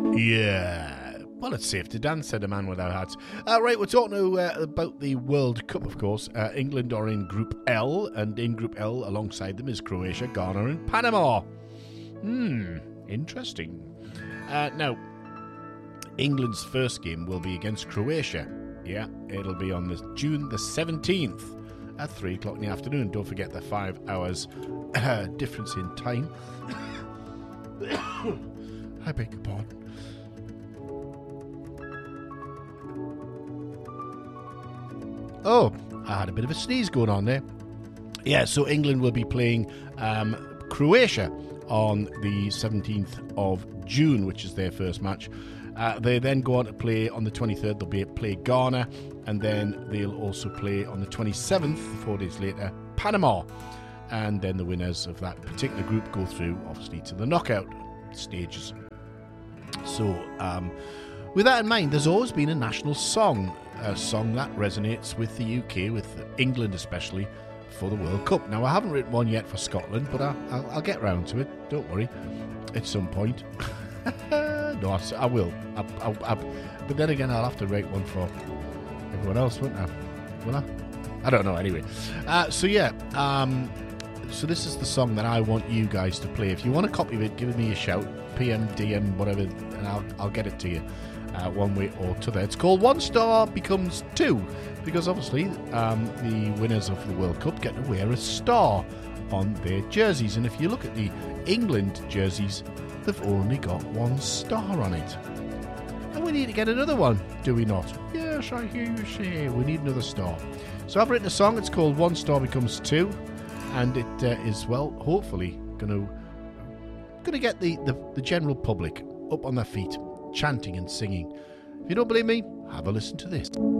Yeah. Well, it's safe to dance, said a man without hats. Right, we're talking about the World Cup, of course. England are in Group L, and in Group L, alongside them is Croatia, Ghana, and Panama. Interesting. Now, England's first game will be against Croatia. Yeah, it'll be on June the 17th at 3 o'clock in the afternoon. Don't forget the 5 hours difference in time. I beg your pardon. Oh, I had a bit of a sneeze going on there. Yeah, so England will be playing Croatia on the 17th of June, which is their first match. They then go on to play on the 23rd. They'll play Ghana, and then they'll also play on the 27th, 4 days later, Panama. And then the winners of that particular group go through, obviously, to the knockout stages. So, with that in mind, there's always been a national song, a song that resonates with the UK, with England especially, for the World Cup. Now, I haven't written one yet for Scotland, but I'll get round to it. Don't worry, at some point. No, I will. But then again, I'll have to write one for everyone else, won't I? Will I? I don't know. Anyway, so so this is the song that I want you guys to play. If you want a copy of it, give me a shout, PM, DM, whatever, and I'll get it to you one way or t'other. It's called One Star Becomes Two, because obviously the winners of the World Cup get to wear a star on their jerseys. And if you look at the England jerseys, they've only got one star on it. And we need to get another one, do we not? Yes, I hear you say we need another star. So I've written a song, it's called One Star Becomes Two, and it is, well, hopefully going to get the general public up on their feet, chanting and singing. If you don't believe me, have a listen to this.